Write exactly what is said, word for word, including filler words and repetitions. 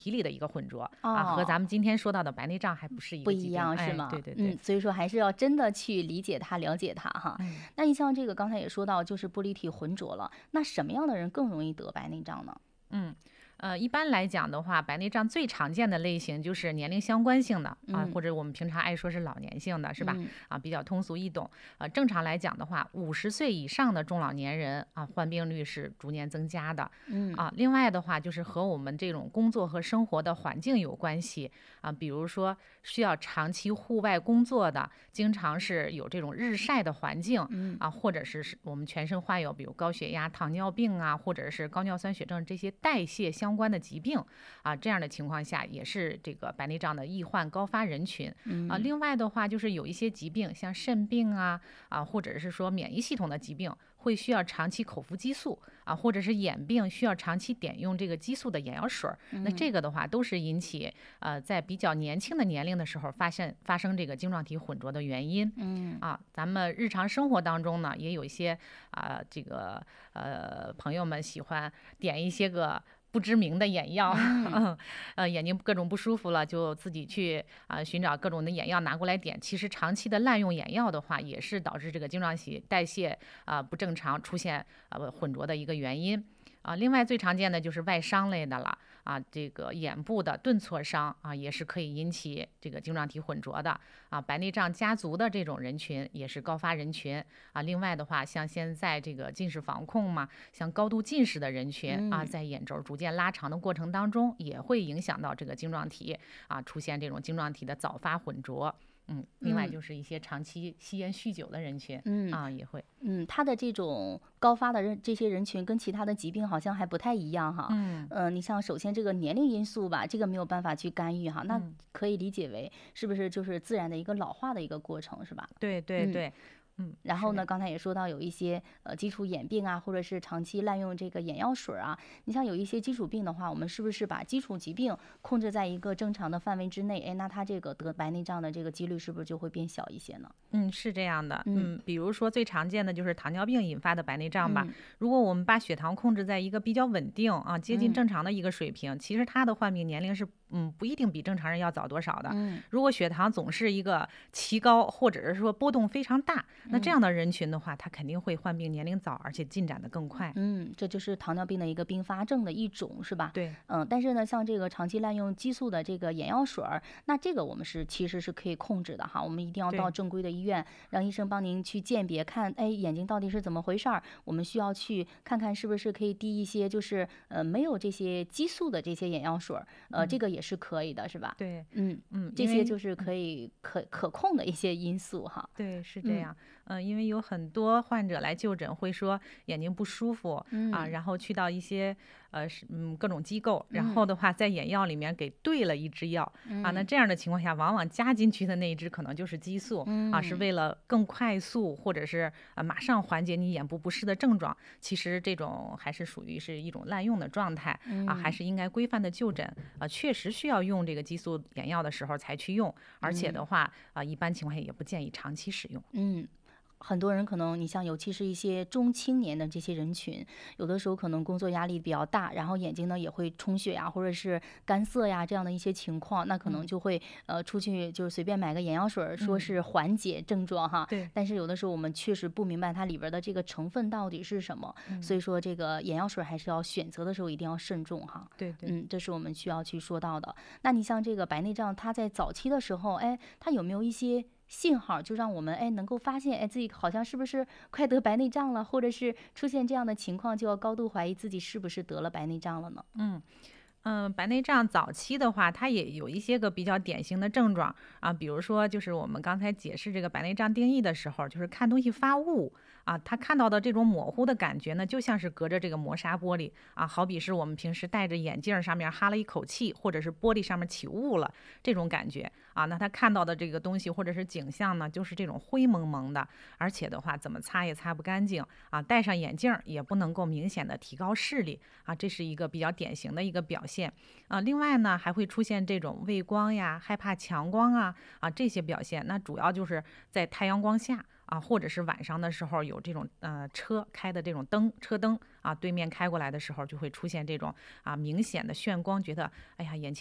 体里的一个混浊啊，和哦， 咱们今天说到的白内障还不是一不个疾病。 一样是哎，对吗？嗯， 对对， 所以说还是要真的去理解它、了解它哈。 嗯。 那你像这个刚才也说到，就是玻璃体浑浊了，那什么样的人更容易得白内障呢？ 嗯，呃，一般来讲的话，白内障最常见的类型就是年龄相关性的啊， 嗯或者我们平常爱说是老年性的，是吧？ 嗯啊，比较通俗易懂。呃，正常来讲的话，五十岁以上的中老年人啊，患病率是逐年增加的。 嗯啊，另外的话就是和我们这种工作和生活的环境有关系啊，比如说需要长期户外工作的，经常是有这种日晒的环境嗯啊，或者是是我们全身患有比如高血压、糖尿病啊，或者是高尿酸血症这些代谢相关的疾病啊，这样的情况下也是这个白内障的易患高发人群啊。 嗯另外的话就是有一些疾病，像肾病啊啊，或者是说免疫系统的疾病，会需要长期口服激素啊，或者是眼病需要长期点用这个激素的眼药水儿。那嗯这个的话都是引起呃在比较年轻的年龄的时候发现发生这个晶状体混浊的原因。 嗯啊，咱们日常生活当中呢，也有一些啊、这个呃朋友们喜欢点一些个不知名的眼药， 嗯嗯，呃，眼睛各种不舒服了，就自己去啊、寻找各种的眼药拿过来点。其实长期的滥用眼药的话，也是导致这个晶状体代谢啊、不正常出现呃混浊的一个原因。啊，另外最常见的就是外伤类的了啊，这个眼部的顿挫伤啊，也是可以引起这个晶状体混浊的啊。白内障家族的这种人群也是高发人群啊。另外的话，像现在这个近视防控嘛，像高度近视的人群啊， 嗯。 在眼轴逐渐拉长的过程当中，也会影响到这个晶状体啊，出现这种晶状体的早发混浊。嗯，另外嗯就是一些长期吸烟酗酒的人群嗯啊，也会。 嗯，他的这种高发的人这些人群跟其他的疾病好像还不太一样哈。 嗯呃，你像首先这个年龄因素吧，这个没有办法去干预哈，那嗯， 可以理解为是不是就是自然的一个老化的一个过程是吧？ 对对嗯。 对，嗯， 然后呢， 是这样。 刚才也说到有一些呃基础眼病啊，或者是长期滥用这个眼药水儿啊。你像有一些基础病的话，我们是不是把基础疾病控制在一个正常的范围之内？哎，那他这个得白内障的这个几率是不是就会变小一些呢？ 嗯，是这样的， 嗯嗯，比如说最常见的就是糖尿病引发的白内障吧。 嗯如果我们把血糖控制在一个比较稳定啊，接近嗯正常的一个水平，其实它的患病年龄是嗯不一定比正常人要早多少的。 嗯如果血糖总是一个奇高，或者是说波动非常大，那这嗯样的人群的话，他肯定会患病年龄早，而且进展的更快。 嗯，这就是糖尿病的一个并发症的一种，是吧？ 对， 嗯，但是呢，像这个长期滥用激素的这个眼药水儿，那这个我们是其实是可以控制的哈。我们一定要到对， 正规的医院，让医生帮您去鉴别，看哎眼睛到底是怎么回事儿。我们需要去看看是不是可以滴一些就是呃没有这些激素的这些眼药水儿，呃，这嗯， 个也是可以的，是吧？ 对， 嗯， 嗯， 这因为些就是可以可可控的一些因素哈。 对，是这嗯样。嗯，因为有很多患者来就诊会说眼睛不舒服啊， 嗯然后去到一些呃是嗯各种机构，然嗯后的话在眼药里面给兑了一支药啊，那嗯这样的情况下，往往加进去的那一支可能就是激素啊，是嗯为了更快速或者是呃马上缓解你眼部不适的症状。其实这种还是属于是一种滥用的状态啊，还嗯是应该规范的就诊啊，确实需要用这个激素眼药的时候才去用，而且嗯的话啊，一般情况下也不建议长期使用。 嗯。很多人可能，你像尤其是一些中青年的这些人群，有的时候可能工作压力比较大，然后眼睛呢也会充血呀，或者是干涩呀这样的一些情况，那可能嗯就会呃出去就是随便买个眼药水儿，说嗯， 是缓解症状哈。 对， 但是有的时候我们确实不明白它里边儿的这个成分到底是什么，所嗯， 以说这个眼药水儿还是要选择的时候一定要慎重哈。 对对。 嗯，这是我们需要去说到的。那你像这个白内障，它在早期的时候，哎，它有没有一些信号，就让我们哎能够发现，哎自己好像是不是快得白内障了，或者是出现这样的情况，就要高度怀疑自己是不是得了白内障了呢？ 嗯。嗯，白内障早期的话，它也有一些个比较典型的症状啊，比如说就是我们刚才解释这个白内障定义的时候，就是看东西发雾啊，他看到的这种模糊的感觉呢，就像是隔着这个磨砂玻璃啊，好比是我们平时戴着眼镜上面哈了一口气，或者是玻璃上面起雾了这种感觉啊，那他看到的这个东西或者是景象呢，就是这种灰蒙蒙的，而且的话怎么擦也擦不干净啊，戴上眼镜也不能够明显的提高视力啊，这是一个比较典型的一个表现。啊，另外呢，还会出现这种畏光呀、害怕强光啊啊这些表现。那主要就是在太阳光下啊，或者是晚上的时候有这种呃车开的这种灯车灯啊，对面开过来的时候就会出现这种啊明显的眩光，觉得哎呀眼前